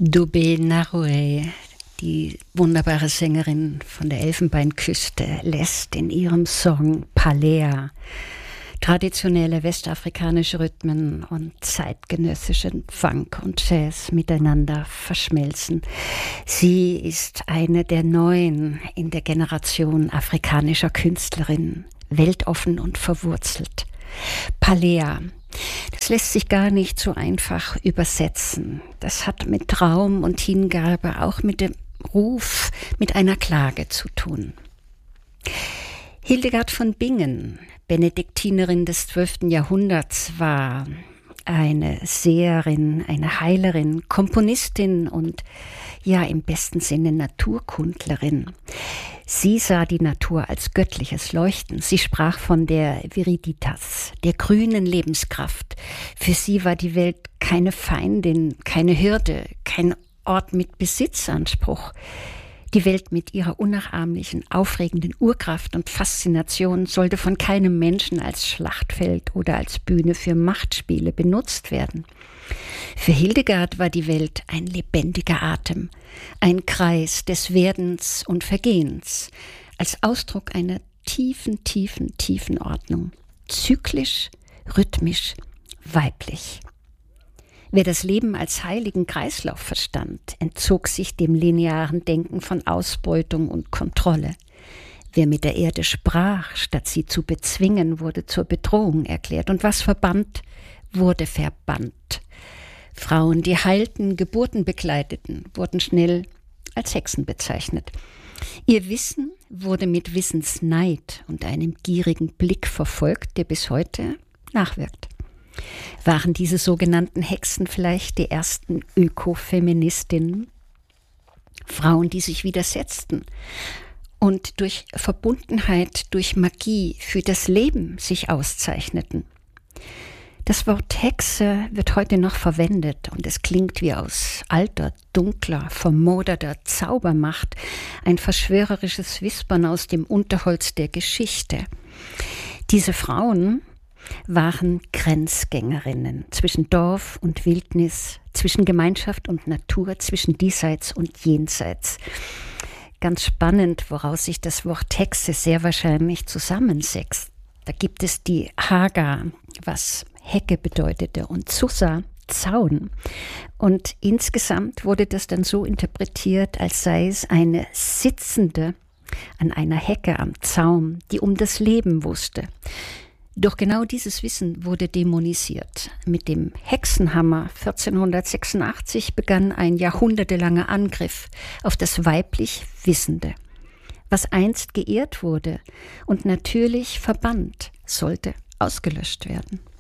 Dubé Narué, die wunderbare Sängerin von der Elfenbeinküste, lässt in ihrem Song Palea traditionelle westafrikanische Rhythmen und zeitgenössischen Funk und Jazz miteinander verschmelzen. Sie ist eine der Neuen in der Generation afrikanischer Künstlerinnen, weltoffen und verwurzelt. Palea, das lässt sich gar nicht so einfach übersetzen. Das hat mit Traum und Hingabe, auch mit dem Ruf, mit einer Klage zu tun. Hildegard von Bingen, Benediktinerin des 12. Jahrhunderts, war eine Seherin, eine Heilerin, Komponistin und ja im besten Sinne Naturkundlerin. Sie sah die Natur als göttliches Leuchten. Sie sprach von der Viriditas, der grünen Lebenskraft. Für sie war die Welt keine Feindin, keine Hürde, kein Ort mit Besitzanspruch. Die Welt mit ihrer unnachahmlichen, aufregenden Urkraft und Faszination sollte von keinem Menschen als Schlachtfeld oder als Bühne für Machtspiele benutzt werden. Für Hildegard war die Welt ein lebendiger Atem, ein Kreis des Werdens und Vergehens, als Ausdruck einer tiefen, tiefen, tiefen Ordnung, zyklisch, rhythmisch, weiblich. Wer das Leben als heiligen Kreislauf verstand, entzog sich dem linearen Denken von Ausbeutung und Kontrolle. Wer mit der Erde sprach, statt sie zu bezwingen, wurde zur Bedrohung erklärt. Und was verband, wurde verbannt. Frauen, die heilten, Geburten begleiteten, wurden schnell als Hexen bezeichnet. Ihr Wissen wurde mit Wissensneid und einem gierigen Blick verfolgt, der bis heute nachwirkt. Waren diese sogenannten Hexen vielleicht die ersten Ökofeministinnen? Frauen, die sich widersetzten und durch Verbundenheit, durch Magie für das Leben sich auszeichneten. Das Wort Hexe wird heute noch verwendet und es klingt wie aus alter, dunkler, vermoderter Zaubermacht, ein verschwörerisches Wispern aus dem Unterholz der Geschichte. Diese Frauen waren Grenzgängerinnen zwischen Dorf und Wildnis, zwischen Gemeinschaft und Natur, zwischen Diesseits und Jenseits. Ganz spannend, woraus sich das Wort Hexe sehr wahrscheinlich zusammensetzt. Da gibt es die Haga, was Hecke bedeutete, und Susa, Zaun. Und insgesamt wurde das dann so interpretiert, als sei es eine Sitzende an einer Hecke am Zaun, die um das Leben wusste. Doch genau dieses Wissen wurde dämonisiert. Mit dem Hexenhammer 1486 begann ein jahrhundertelanger Angriff auf das weiblich Wissende. Was einst geehrt wurde und natürlich verbannt, sollte ausgelöscht werden.